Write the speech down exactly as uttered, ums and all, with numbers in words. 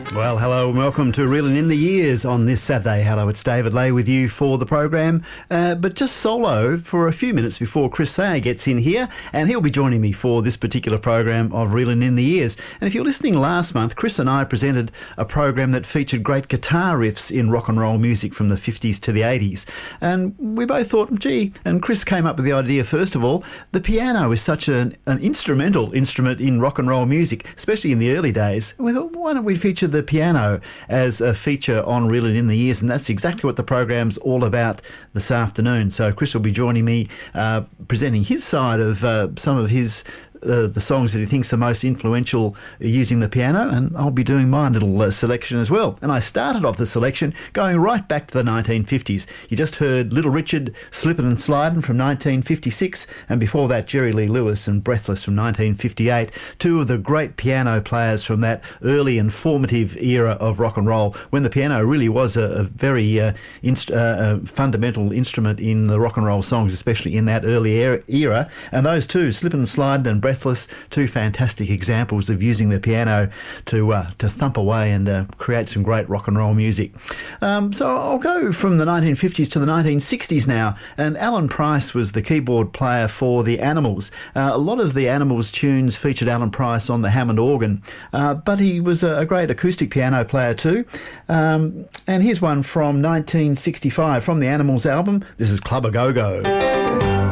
Well, hello and welcome to Reeling in the Years on this Saturday. Hello, it's David Lay with you for the program, uh, but just solo for a few minutes before Chris Sayer gets in here, and he'll be joining me for this particular program of Reeling in the Years. And if you're listening last month, Chris and I presented a program that featured great guitar riffs in rock and roll music from the fifties to the eighties. And we both thought, gee, and Chris came up with the idea, first of all, the piano is such an, an instrumental instrument in rock and roll music, especially in the early days. We thought, why don't we feature the piano as a feature on Reeling in the Years? And that's exactly what the program's all about this afternoon. So Chris will be joining me, uh, presenting his side of uh, some of his Uh, the songs that he thinks are most influential using the piano, and I'll be doing my little uh, selection as well. And I started off the selection going right back to the nineteen fifties. You just heard Little Richard, Slippin' and Slidin' from nineteen fifty-six, and before that Jerry Lee Lewis and Breathless from nineteen fifty-eight, two of the great piano players from that early and formative era of rock and roll, when the piano really was a, a very uh, inst- uh, uh, fundamental instrument in the rock and roll songs, especially in that early era. era. And those two, Slippin' and Slidin' and Breathless, two fantastic examples of using the piano to uh, to thump away and uh, create some great rock and roll music. Um, so I'll go from the nineteen fifties to the nineteen sixties now, and Alan Price was the keyboard player for the Animals. Uh, a lot of the Animals tunes featured Alan Price on the Hammond organ, uh, but he was a, a great acoustic piano player too. Um, and here's one from nineteen sixty-five from the Animals album. This is Club A Go Go.